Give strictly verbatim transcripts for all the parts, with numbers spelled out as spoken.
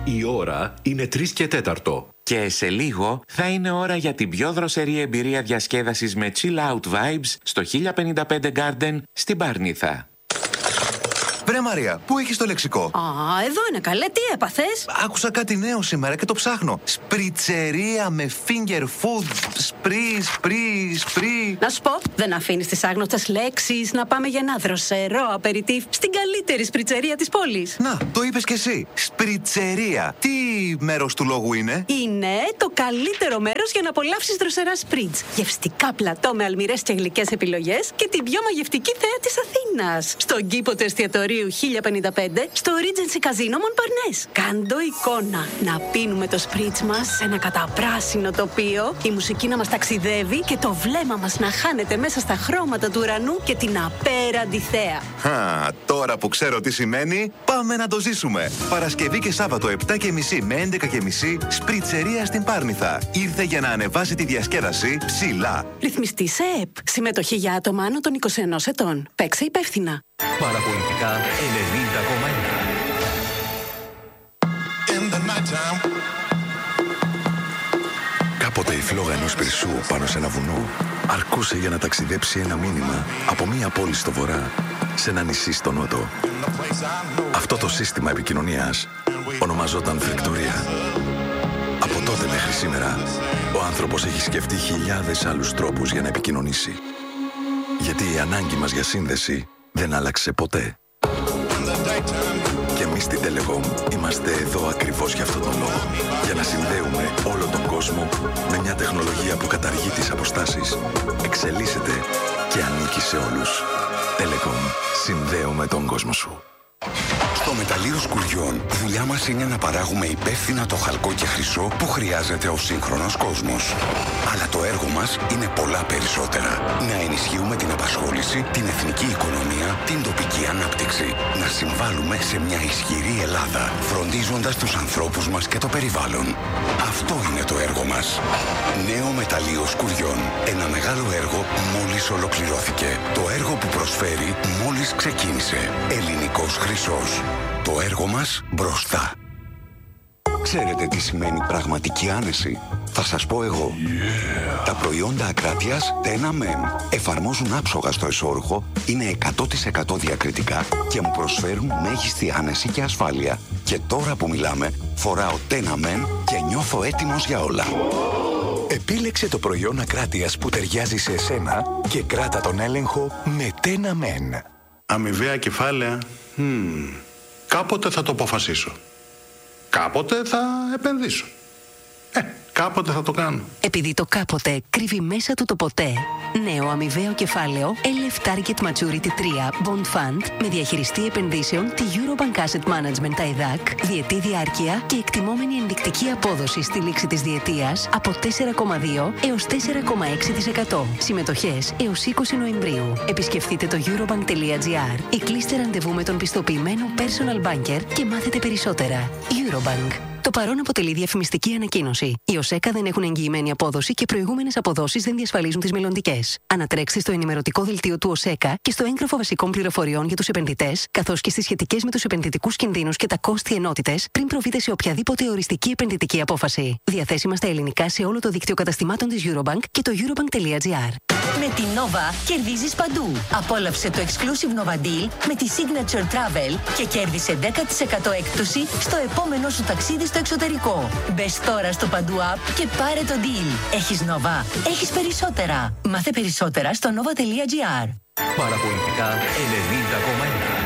Η ώρα είναι τρεις και τέταρτο. Και σε λίγο θα είναι ώρα για την πιο δροσερή εμπειρία διασκέδασης με chill out vibes στο χίλια πενήντα πέντε Garden στην Παρνίθα. Βρε Μαρία, πού έχεις το λεξικό? Α, εδώ είναι καλέ, τι έπαθες? Άκουσα κάτι νέο σήμερα και το ψάχνω. Σπριτσερία με finger food. Σπρι, σπρι, σπρι. Να σου πω, δεν αφήνεις τις άγνωστες λέξεις να πάμε για ένα δροσερό απεριτίφ στην καλύτερη σπριτσερία της πόλης. Να, το είπες κι εσύ. Σπριτσερία. Τι μέρος του λόγου είναι? Είναι το καλύτερο μέρος για να απολαύσεις δροσερά σπριτς. Γευστικά πλατό με αλμυρές και γλυκές επιλογές και την πιο μαγευτική θέα της Αθήνας. Στον κήπο του εστιατορίου χίλια πενήντα πέντε στο Regency Casino Montparnasse. Κάντο εικόνα. Να πίνουμε το σπριτς μας σε ένα καταπράσινο τοπίο, η μουσική να μας ταξιδεύει και το βλέμμα μας να χάνεται μέσα στα χρώματα του ουρανού και την απέραντη θέα. Α, τώρα που ξέρω τι σημαίνει, πάμε να το ζήσουμε. Παρασκευή και Σάββατο επτά και μισή με έντεκα και μισή, σπριτσερία στην Πάρνηθα. Ήρθε για να ανεβάσει τη διασκέδαση ψηλά. Ρυθμιστή σε ΕΕΠ. Συμμετοχή για άτομα άνω των είκοσι ενός ετών. Παίξε υπεύθυνα. Παραπολιτικά ενενήντα κόμμα ένα. Κάποτε η φλόγα ενός πυρσού πάνω σε ένα βουνό αρκούσε για να ταξιδέψει ένα μήνυμα από μία πόλη στο βορρά σε ένα νησί στο νότο. Αυτό το σύστημα επικοινωνίας ονομαζόταν φρικτορία. Από τότε μέχρι σήμερα, ο άνθρωπος έχει σκεφτεί χιλιάδες άλλους τρόπους για να επικοινωνήσει. Γιατί η ανάγκη μας για σύνδεση δεν άλλαξε ποτέ. Και εμείς στην Telecom είμαστε εδώ ακριβώς για αυτόν τον λόγο. Για να συνδέουμε όλο τον κόσμο με μια τεχνολογία που καταργεί τις αποστάσεις, εξελίσσεται και ανήκει σε όλους. Telecom. Συνδέουμε τον κόσμο σου. Στο μεταλλείο σκουριών, δουλειά μας είναι να παράγουμε υπεύθυνα το χαλκό και χρυσό που χρειάζεται ο σύγχρονος κόσμος. Αλλά το έργο μας είναι πολλά περισσότερα. Να ενισχύουμε την απασχόληση, την εθνική οικονομία, την τοπική ανάπτυξη. Να συμβάλλουμε σε μια ισχυρή Ελλάδα, φροντίζοντας τους ανθρώπους μας και το περιβάλλον. Αυτό είναι το έργο μας. Νέο μεταλλείο σκουριών. Ένα μεγάλο έργο μόλις ολοκληρώθηκε. Το έργο που προσφέρει μόλις ξεκίνησε. Ελληνικός χρυσός. Το έργο μας μπροστά. Ξέρετε τι σημαίνει πραγματική άνεση? Θα σας πω εγώ. Yeah. Τα προϊόντα Ακράτειας Τένα Μεν εφαρμόζουν άψογα στο εσώρουχο, είναι εκατό τοις εκατό διακριτικά και μου προσφέρουν μέγιστη άνεση και ασφάλεια. Και τώρα που μιλάμε, φοράω Τένα Μεν και νιώθω έτοιμος για όλα. Επίλεξε το προϊόν Ακράτειας που ταιριάζει σε εσένα και κράτα τον έλεγχο με Τένα Μεν. Αμοιβαία κεφάλαια. Hmm. Κάποτε θα το αποφασίσω. Κάποτε θα επενδύσω. Ε, κάποτε θα το κάνω. Επειδή το κάποτε κρύβει μέσα του το ποτέ. Νέο αμοιβαίο κεφάλαιο ελ εφ Target Maturity τρία Bond Fund με διαχειριστή επενδύσεων τη Eurobank Asset Management άι δι έι σι, διετή διάρκεια και εκτιμόμενη ενδεικτική απόδοση στη λήξη της διετίας από τέσσερα κόμμα δύο έως τέσσερα κόμμα έξι τοις εκατό. Συμμετοχές έως είκοσι Νοεμβρίου. Επισκεφτείτε το eurobank τελεία gr ή κλείστε ραντεβού με τον πιστοποιημένο personal banker και μάθετε περισσότερα. Eurobank. Το παρόν αποτελεί διαφημιστική ανακοίνωση. Οι ΟΣΕΚΑ δεν έχουν εγγυημένη απόδοση και προηγούμενες αποδόσεις δεν διασφαλίζουν τις μελλοντικές. Ανατρέξτε στο ενημερωτικό δελτίο του ΟΣΕΚΑ και στο έγγραφο βασικών πληροφοριών για τους επενδυτές, καθώς και στις σχετικές με τους επενδυτικούς κινδύνους και τα κόστη ενότητες, πριν προβείτε σε οποιαδήποτε οριστική επενδυτική απόφαση. Διαθέσιμα στα ελληνικά σε όλο το δίκτυο καταστημάτων της Eurobank και το eurobank τελεία gr. Με την Nova κερδίζεις παντού. Απόλαυσε το Exclusive Nova Deal με τη Signature Travel και κέρδισε δέκα τοις εκατό έκπτωση στο επόμενό σου ταξίδι στο εξωτερικό. Μπες τώρα στο Παντού App και πάρε το deal. Έχεις Nova, έχεις περισσότερα. Μάθε περισσότερα στο nova τελεία gr. Παραπολιτικά ενενήντα κόμμα ένα.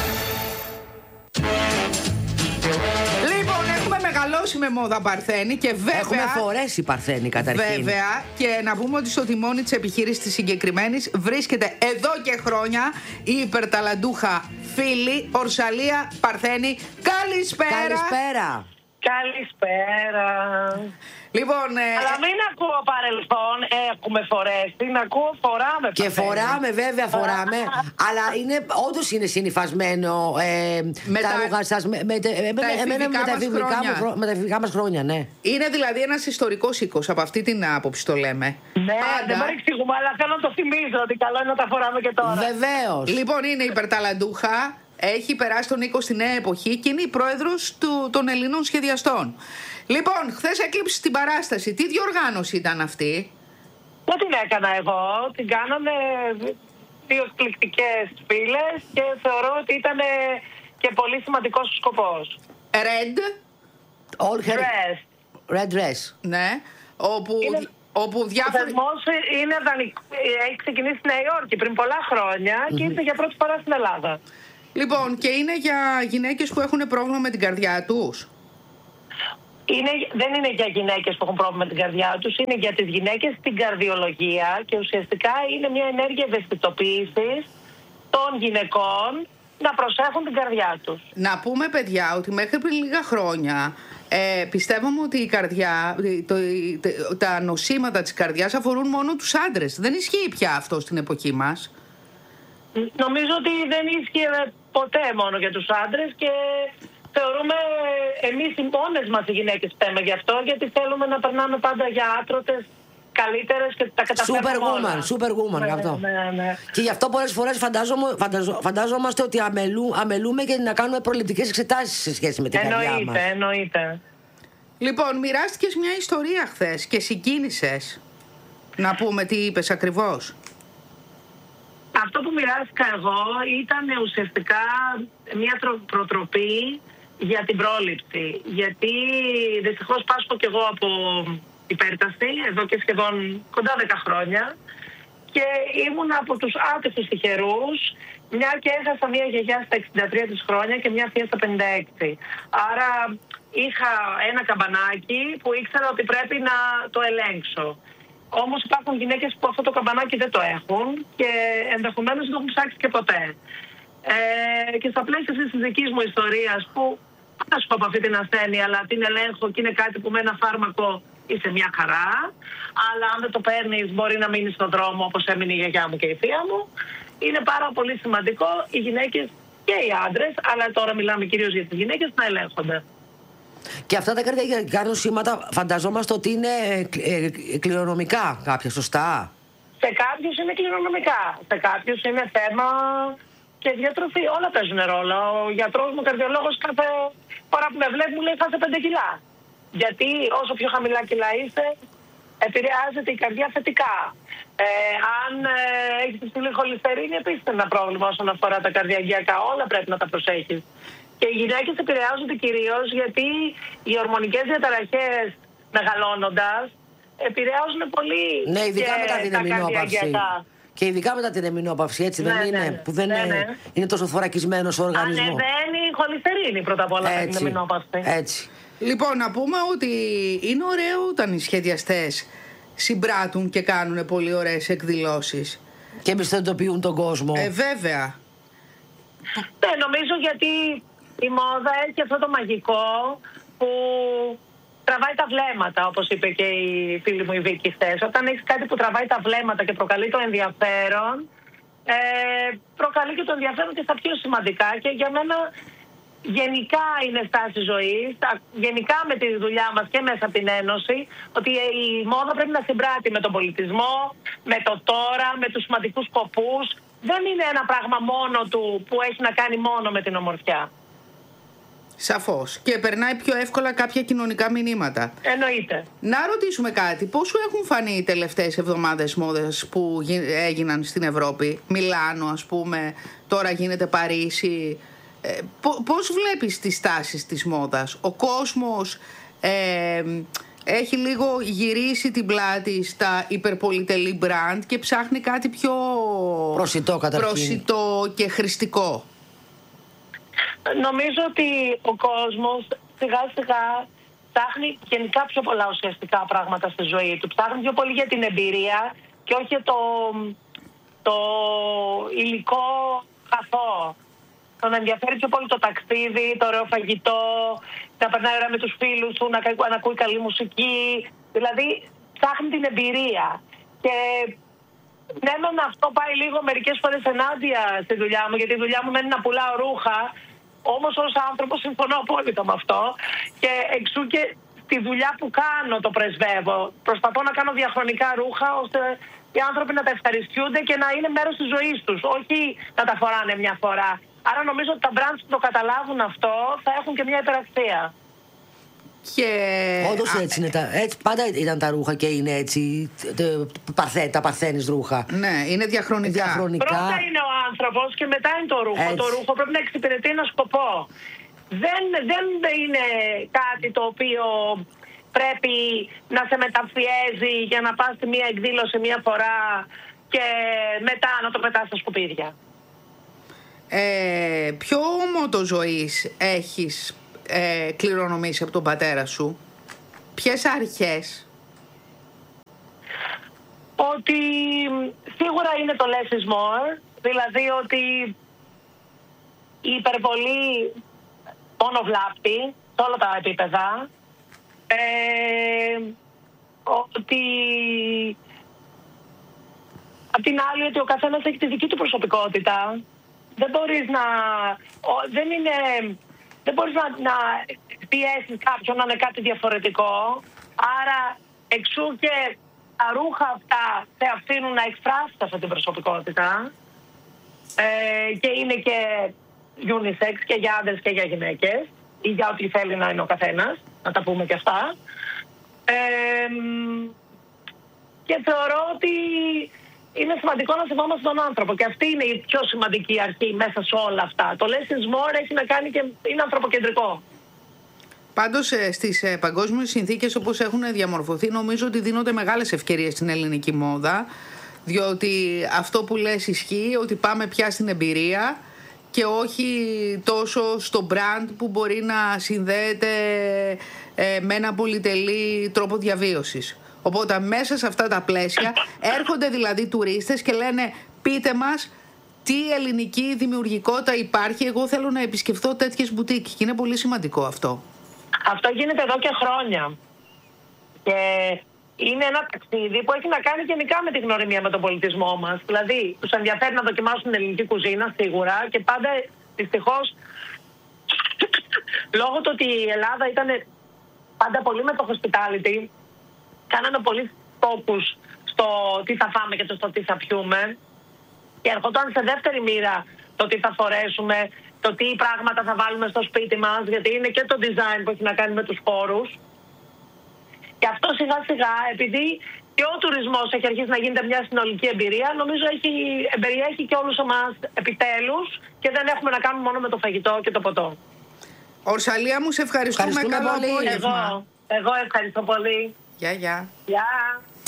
Μεγαλώσει με μόδα Παρθένη και βέβαια. Έχουμε φορέσει Παρθένη καταρχήν. Βέβαια, και να πούμε ότι στο τιμόνι της επιχείρησης της συγκεκριμένης βρίσκεται εδώ και χρόνια η υπερταλαντούχα φίλη Ορσαλία Παρθένη. Καλησπέρα. Καλησπέρα. Καλησπέρα. Λοιπόν, ε... αλλά μην ακούω παρελθόν, έχουμε φορέσει, να ακούω φοράμε. Και φοράμε, βέβαια φοράμε, αλλά είναι, όντως είναι συνυφασμένο ε, με τα ρούχα σας με, με, με, με, με τα εφηβικά μας χρόνια, ναι. Είναι δηλαδή ένας ιστορικός οίκος, από αυτή την άποψη το λέμε. Ναι, πάντα. Δεν παρεξηγούμε, αλλά θέλω να το θυμίζω ότι καλό είναι να τα φοράμε και τώρα. Βεβαίως. Λοιπόν, είναι υπερταλαντούχα. Έχει περάσει τον οίκο στη νέα εποχή και είναι η πρόεδρος του, των Ελλήνων σχεδιαστών. Λοιπόν, χθες έκλειψε την παράσταση. Τι διοργάνωση ήταν αυτή? Δεν την έκανα εγώ. Την κάνανε δύο εκπληκτικές φίλες και θεωρώ ότι ήταν και πολύ σημαντικός ο σκοπός. Red. All dress. Red dress. Ναι. Όπου, είναι, όπου διάφοροι... Ο θεσμός είναι δανεικό. Έχει ξεκινήσει στη Νέα Υόρκη πριν πολλά χρόνια mm-hmm. και ήρθε για πρώτη φορά στην Ελλάδα. Λοιπόν, και είναι για γυναίκες που έχουν πρόβλημα με την καρδιά τους. Είναι, δεν είναι για γυναίκες που έχουν πρόβλημα με την καρδιά τους, είναι για τις γυναίκες στην καρδιολογία και ουσιαστικά είναι μια ενέργεια ευαισθητοποίησης των γυναικών να προσέχουν την καρδιά τους. Να πούμε, παιδιά, ότι μέχρι πριν λίγα χρόνια ε, πιστεύαμε ότι η καρδιά, το, το, τα νοσήματα της καρδιάς αφορούν μόνο τους άντρες. Δεν ισχύει πια αυτό στην εποχή μας. Νομίζω ότι δεν ίσχυε ποτέ μόνο για τους άντρες και θεωρούμε εμείς οι μόνες μας οι γυναίκες φταίμε γι' αυτό, γιατί θέλουμε να περνάμε πάντα για άτρωτες, καλύτερες και τα καταφέρουμε όλα. Superwoman, superwoman, ναι, αυτό. Ναι, ναι. Και γι' αυτό πολλές φορές φαντάζομαι, φανταζο, φαντάζομαστε ότι αμελού, αμελούμε και να κάνουμε προληπτικές εξετάσεις σε σχέση με την εννοείται, καρδιά μας. Εννοείται, εννοείται. Λοιπόν, μοιράστηκες μια ιστορία χθες και συγκίνησες. Να πούμε τι είπες ακριβώς. Αυτό που μοιράστηκα εγώ ήταν ουσιαστικά μια προτροπή για την πρόληψη. Γιατί δυστυχώς πάσχω κι εγώ από υπέρταση εδώ και σχεδόν κοντά δέκα χρόνια και ήμουν από τους άτυχους τυχερούς, μια και έχασα μια γιαγιά στα εξήντα τρία της χρόνια και μια θεία στα πενήντα έξι. Άρα είχα ένα καμπανάκι που ήξερα ότι πρέπει να το ελέγξω. Όμως υπάρχουν γυναίκες που αυτό το καμπανάκι δεν το έχουν και ενδεχομένως δεν το έχουν ψάξει και ποτέ. Ε, και στα πλαίσια της δικής μου ιστορίας, που δεν θα σου πω από αυτή την ασθένεια, αλλά την ελέγχω και είναι κάτι που με ένα φάρμακο είσαι μια χαρά, αλλά αν δεν το παίρνεις μπορεί να μείνει στον δρόμο όπως έμεινε η γιαγιά μου και η θεία μου. Είναι πάρα πολύ σημαντικό οι γυναίκες και οι άντρες, αλλά τώρα μιλάμε κυρίως για τις γυναίκες, να ελέγχονται. Και αυτά τα καρδιακά νοσήματα φανταζόμαστε ότι είναι ε, ε, κληρονομικά κάποια, σωστά? Σε κάποιους είναι κληρονομικά, σε κάποιους είναι θέμα και διατροφή. Όλα παίζουν ρόλο. Ο γιατρός μου, ο καρδιολόγος, κάθε φορά που με βλέπει μου λέει χάσε πέντε κιλά. Γιατί όσο πιο χαμηλά κιλά είστε, επηρεάζεται η καρδιά θετικά. Ε, αν ε, έχεις υψηλή χολυστερίνη, επίσης είναι ένα πρόβλημα όσον αφορά τα καρδιαγγειακά. Όλα πρέπει να τα προσέχεις. Και οι γυναίκες επηρεάζονται κυρίως γιατί οι ορμονικές διαταραχές μεγαλώνοντας επηρεάζουν πολύ. Ναι, ειδικά μετά την εμεινόπαυση. Και ειδικά μετά την εμεινόπαυση, έτσι ναι, δεν είναι, ναι, που δεν ναι, ναι. είναι, είναι τόσο θωρακισμένος ο οργανισμός. Ανεβαίνει η χολυστερίνη πρώτα απ' όλα την εμεινόπαυση. Έτσι. Λοιπόν, να πούμε ότι είναι ωραίο όταν οι σχεδιαστές συμπράττουν και κάνουν πολύ ωραίες εκδηλώσεις. Και μισθοποιούν τον κόσμο. Ε, βέβαια. Ναι, νομίζω γιατί η μόδα έχει αυτό το μαγικό που τραβάει τα βλέμματα, όπως είπε και η φίλη μου η Βίκη χθες. Όταν έχεις κάτι που τραβάει τα βλέμματα και προκαλεί το ενδιαφέρον, ε, προκαλεί και το ενδιαφέρον και στα πιο σημαντικά. Και για μένα γενικά είναι στάση ζωής, γενικά με τη δουλειά μας και μέσα από την Ένωση, ότι η μόδα πρέπει να συμπράττει με τον πολιτισμό, με το τώρα, με τους σημαντικούς σκοπούς. Δεν είναι ένα πράγμα μόνο του που έχει να κάνει μόνο με την ομορφιά. Σαφώς. Και περνάει πιο εύκολα κάποια κοινωνικά μηνύματα. Εννοείται. Να ρωτήσουμε κάτι. Πώς σου έχουν φανεί οι τελευταίες εβδομάδες μόδες που έγιναν στην Ευρώπη? Μιλάνο, ας πούμε, τώρα γίνεται Παρίσι. Ε, πώς βλέπεις τις τάσεις της μόδας? Ο κόσμος ε, έχει λίγο γυρίσει την πλάτη στα υπερπολιτελή μπραντ και ψάχνει κάτι πιο προσιτό, προσιτό και χρηστικό. Νομίζω ότι ο κόσμος σιγά σιγά ψάχνει γενικά πιο πολλά ουσιαστικά πράγματα στη ζωή του. Ψάχνει πιο πολύ για την εμπειρία και όχι το, το υλικό καθό. Τον ενδιαφέρει πιο πολύ το ταξίδι, το ωραίο φαγητό, να περνάει ώρα με τους φίλους του, να, να ακούει καλή μουσική. Δηλαδή ψάχνει την εμπειρία. Και ναι, μεν αυτό πάει λίγο μερικές φορές ενάντια στη δουλειά μου, γιατί η δουλειά μου μένει να πουλάω ρούχα. Όμως ως άνθρωπος συμφωνώ απόλυτα με αυτό. Και εξού και τη δουλειά που κάνω το πρεσβεύω. Προσπαθώ να κάνω διαχρονικά ρούχα ώστε οι άνθρωποι να τα ευχαριστούνται και να είναι μέρος της ζωής τους. Όχι να τα φοράνε μια φορά. Άρα νομίζω ότι τα brands που το καταλάβουν αυτό θα έχουν και μια υπεραξία. Και... Όντως έτσι είναι τα, έτσι, πάντα ήταν τα ρούχα και είναι έτσι, παρθέ, τα παρθένης ρούχα. Ναι, είναι διαχρονικά. διαχρονικά. Πρώτα είναι ο άνθρωπος και μετά είναι το ρούχο. Έτσι. Το ρούχο πρέπει να εξυπηρετεί ένα σκοπό. Δεν, δεν είναι κάτι το οποίο πρέπει να σε μεταφιέζει για να πας στη μία εκδήλωση μία φορά και μετά να το πετάς στα σκουπίδια. Ε, ποιο μότο ζωής έχεις ε, κληρονομήσει από τον πατέρα σου? Ποιες αρχές? Ότι σίγουρα είναι το less is more, δηλαδή ότι η υπερβολή μόνο βλάπτει σε όλα τα επίπεδα. Ε, ότι απ' την άλλη ότι ο καθένας έχει τη δική του προσωπικότητα. Δεν μπορείς να, ο, δεν είναι, δεν μπορείς να, να πιέσεις κάποιον να είναι κάτι διαφορετικό. Άρα εξού και τα ρούχα αυτά σε αφήνουν να εκφράσεις αυτή την προσωπικότητα. Ε, και είναι και unisex και για άντρες και για γυναίκες ή για ό,τι θέλει να είναι ο καθένας, να τα πούμε και αυτά. Ε, και θεωρώ ότι είναι σημαντικό να σεβόμαστε τον άνθρωπο και αυτή είναι η πιο σημαντική αρχή μέσα σε όλα αυτά. Το less is more έχει να κάνει και είναι ανθρωποκεντρικό. Πάντως στις παγκόσμιες συνθήκες όπως έχουν διαμορφωθεί νομίζω ότι δίνονται μεγάλες ευκαιρίες στην ελληνική μόδα, διότι αυτό που λες ισχύει, ότι πάμε πια στην εμπειρία και όχι τόσο στο brand που μπορεί να συνδέεται με ένα πολυτελή τρόπο διαβίωσης. Οπότε μέσα σε αυτά τα πλαίσια έρχονται δηλαδή τουρίστες και λένε πείτε μας τι ελληνική δημιουργικότητα υπάρχει, εγώ θέλω να επισκεφθώ τέτοιες μπουτίκ και είναι πολύ σημαντικό αυτό. Αυτό γίνεται εδώ και χρόνια και είναι ένα ταξίδι που έχει να κάνει γενικά με τη γνωριμία με τον πολιτισμό μας. Δηλαδή τους ενδιαφέρει να δοκιμάσουν την ελληνική κουζίνα σίγουρα και πάντα δυστυχώς λόγω του ότι η Ελλάδα ήταν πάντα πολύ με το hospitality, κάναμε πολύ focus στο τι θα φάμε και στο τι θα πιούμε και ερχόταν σε δεύτερη μοίρα το τι θα φορέσουμε, το τι πράγματα θα βάλουμε στο σπίτι μας, γιατί είναι και το design που έχει να κάνει με τους χώρους. Και αυτό σιγά σιγά, επειδή και ο τουρισμός έχει αρχίσει να γίνεται μια συνολική εμπειρία, νομίζω έχει, εμπεριέχει και όλους εμάς επιτέλους και δεν έχουμε να κάνουμε μόνο με το φαγητό και το ποτό. Ορσαλία μου, σε ευχαριστούμε, ευχαριστούμε καλό πολύ. απόγευμα. Εγώ, εγώ ευχαριστώ πολύ. Γεια, γεια. Γεια.